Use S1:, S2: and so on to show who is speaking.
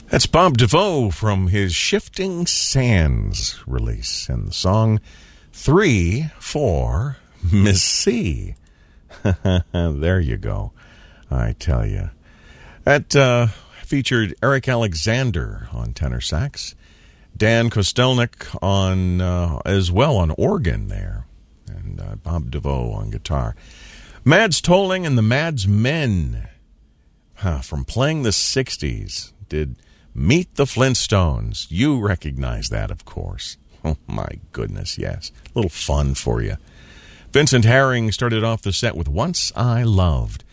S1: That's Bob DeVoe from his Shifting Sands release, and the song 3 for Miss C. There you go. I tell you. That featured Eric Alexander on tenor sax, Dan Kostelnik on as well on organ there, and Bob DeVoe on guitar. Mads Tolling and the Mads Men, from playing the 60s, did Meet the Flintstones. You recognize that, of course. Oh, my goodness, yes. A little fun for you. Vincent Herring started off the set with Once I Loved.